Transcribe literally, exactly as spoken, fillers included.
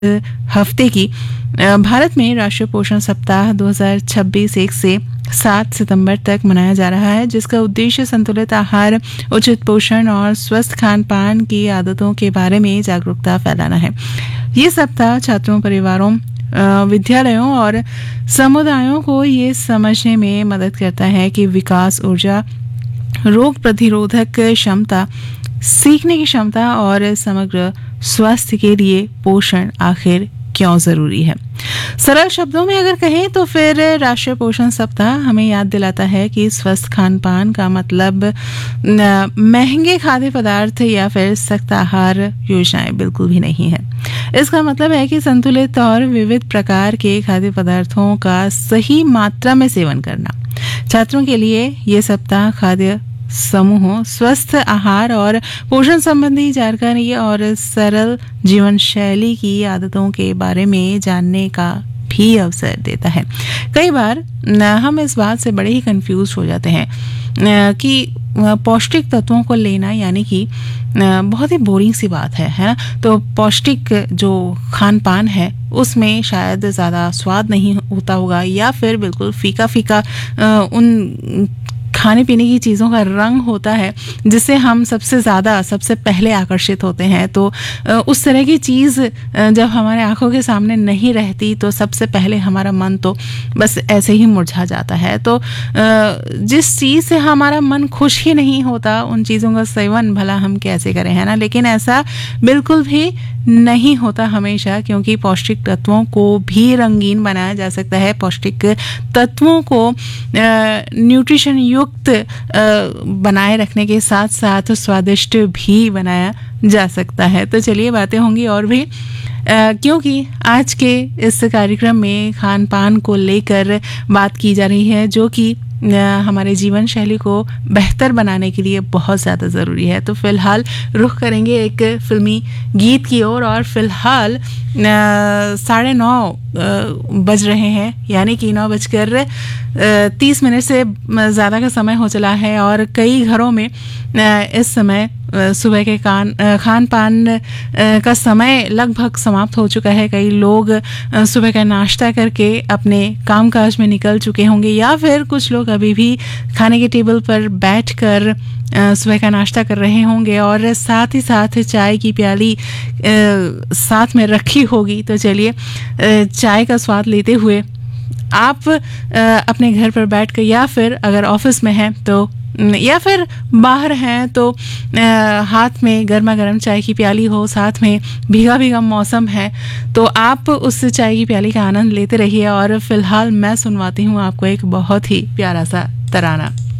हफ्ते की भारत में राष्ट्रीय पोषण सप्ताह दो हज़ार छब्बीस एक से सात सितंबर तक मनाया जा रहा है, जिसका उद्देश्य संतुलित आहार, उचित पोषण और स्वस्थ खान पान की आदतों के बारे में जागरूकता फैलाना है। ये सप्ताह छात्रों, परिवारों, विद्यालयों और समुदायों को ये समझने में मदद करता है कि विकास, ऊर्जा, रोग प्रतिरोधक क्षमता, सीखने की क्षमता और समग्र स्वास्थ्य के लिए पोषण आखिर क्यों जरूरी है। सरल शब्दों में अगर कहें तो फिर राष्ट्रीय पोषण सप्ताह हमें याद दिलाता है कि स्वस्थ खान पान का मतलब महंगे खाद्य पदार्थ या फिर सख्त आहार योजनाएं बिल्कुल भी नहीं है। इसका मतलब है कि संतुलित और विविध प्रकार के खाद्य पदार्थों का सही मात्रा में सेवन करना। छात्रों के लिए ये सप्ताह खाद्य समूहों, स्वस्थ आहार और पोषण संबंधी जानकारी और सरल जीवन शैली की आदतों के बारे में जानने का भी अवसर देता है। कई बार हम इस बात से बड़े ही कंफ्यूज हो जाते हैं कि पौष्टिक तत्वों को लेना यानी कि बहुत ही बोरिंग सी बात है, है ना। तो पौष्टिक जो खान पान है उसमें शायद ज़्यादा स्वाद नहीं होता होगा या फिर बिल्कुल फीका फीका उन खाने पीने की चीज़ों का रंग होता है जिससे हम सबसे ज़्यादा सबसे पहले आकर्षित होते हैं। तो उस तरह की चीज़ जब हमारे आंखों के सामने नहीं रहती तो सबसे पहले हमारा मन तो बस ऐसे ही मुरझा जाता है। तो जिस चीज़ से हमारा मन खुश ही नहीं होता उन चीज़ों का सेवन भला हम कैसे करें, है ना। लेकिन ऐसा बिल्कुल भी नहीं होता हमेशा, क्योंकि पौष्टिक तत्वों को भी रंगीन बनाया जा सकता है। पौष्टिक तत्वों को न्यूट्रिशन युक्त बनाए रखने के साथ साथ स्वादिष्ट भी बनाया जा सकता है। तो चलिए बातें होंगी और भी, क्योंकि आज के इस कार्यक्रम में खान पान को लेकर बात की जा रही है जो कि हमारे जीवन शैली को बेहतर बनाने के लिए बहुत ज़्यादा ज़रूरी है। तो फिलहाल रुख करेंगे एक फिल्मी गीत की ओर और, और फिलहाल साढ़े नौ बज रहे हैं, यानी कि नौ बजकर तीस मिनट से ज़्यादा का समय हो चला है और कई घरों में इस समय सुबह के कान खान पान का समय लगभग समाप्त हो चुका है। कई लोग सुबह का नाश्ता करके अपने कामकाज में निकल चुके होंगे या फिर कुछ लोग अभी भी खाने के टेबल पर बैठकर सुबह का नाश्ता कर रहे होंगे और साथ ही साथ चाय की प्याली साथ में रखी होगी। तो चलिए चाय का स्वाद लेते हुए आप अपने घर पर बैठकर या फिर अगर ऑफिस में हैं तो या फिर बाहर हैं तो हाथ में गर्मा गर्म चाय की प्याली हो, साथ में भीगा भीगा मौसम है तो आप उस चाय की प्याली का आनंद लेते रहिए। और फिलहाल मैं सुनवाती हूँ आपको एक बहुत ही प्यारा सा तराना।